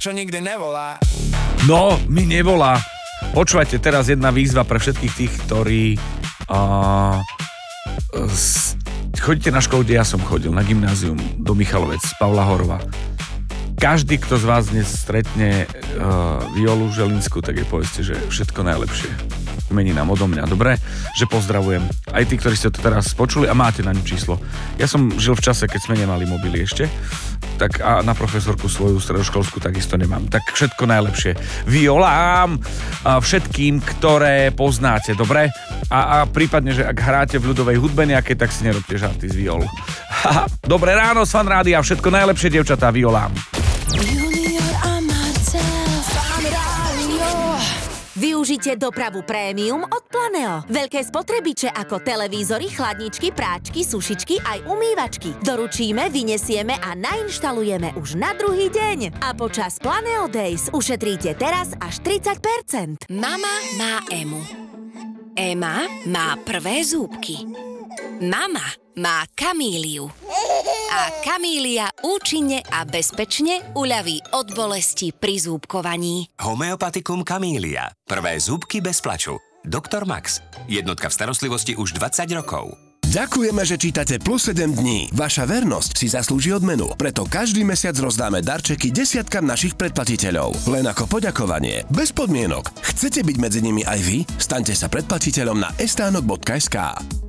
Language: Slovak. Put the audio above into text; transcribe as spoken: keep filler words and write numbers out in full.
čo nikdy nevolá. No, mi nevolá. Počúvajte, teraz jedna výzva pre všetkých tých, ktorí uh, s, chodíte na školu, kde ja som chodil, na gymnázium do Michalovec, Pavla Horova. Každý, kto z vás dnes stretne uh, Violu Želinskú, tak jej povedzte, že všetko najlepšie. Mení nám odo mňa, dobre? Že pozdravujem. Aj tí, ktorí ste to teraz počuli a máte na ňu číslo. Ja som žil v čase, keď sme nemali mobily ešte, tak a na profesorku svoju stredoškolskú takisto nemám. Tak všetko najlepšie. Violám všetkým, ktoré poznáte, dobre? A, a prípadne, že ak hráte v ľudovej hudbe nejaké, tak si nerobte žarty z Viol. Dobré ráno z Fan Rádia, všetko najlepšie, dievčatá, Violám. Využite dopravu prémium od Planeo. Veľké spotrebiče ako televízory, chladničky, práčky, sušičky aj umývačky. Doručíme, vyniesieme a nainštalujeme už na druhý deň. A počas Planeo Days ušetríte teraz až tridsať percent. Mama má Emu. Ema má prvé zúbky. Mama má Kamíliu. A Kamília účinne a bezpečne uľaví od bolesti pri zúbkovaní. Homeopatikum Kamília. Prvé zúbky bez plaču. doktor Max. Jednotka v starostlivosti už dvadsať rokov. Ďakujeme, že čítate Plus sedem dní. Vaša vernosť si zaslúži odmenu. Preto každý mesiac rozdáme darčeky desiatkam našich predplatiteľov. Len ako poďakovanie. Bez podmienok. Chcete byť medzi nimi aj vy? Staňte sa predplatiteľom na estánok bodka es ká.